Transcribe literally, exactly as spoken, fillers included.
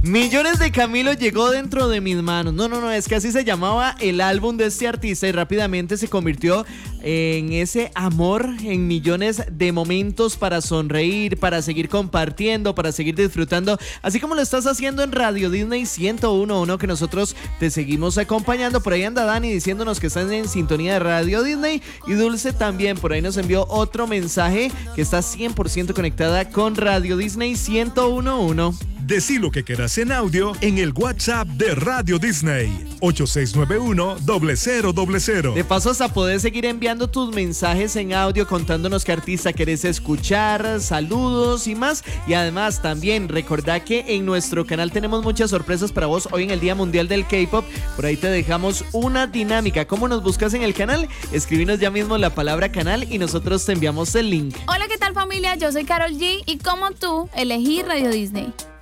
Millones de Camilo llegó dentro de mis manos. No, no, no, es que así se llamaba el álbum de este artista y rápidamente se convirtió en ese amor, en millones de momentos para sonreír, para seguir compartiendo, para seguir disfrutando, así como lo estás haciendo en Radio Disney ciento uno punto uno, que nosotros te seguimos acompañando. Por ahí anda Dani diciéndonos que están en sintonía de Radio Disney, y Dulce también por ahí nos envió otro mensaje que está cien por ciento conectada con Radio Disney ciento uno punto uno. Decí lo que quieras en audio en el WhatsApp de Radio Disney, ocho seis nueve uno, cero cero cero cero. De paso, hasta podés seguir enviando tus mensajes en audio contándonos qué artista querés escuchar, saludos y más. Y además también recordá que en nuestro canal tenemos muchas sorpresas para vos hoy en el Día Mundial del K-Pop. Por ahí te dejamos una dinámica. ¿Cómo nos buscas en el canal? Escribinos ya mismo la palabra canal y nosotros te enviamos el link. Hola, ¿qué tal, familia? Yo soy Karol G y como tú elegí Radio Disney.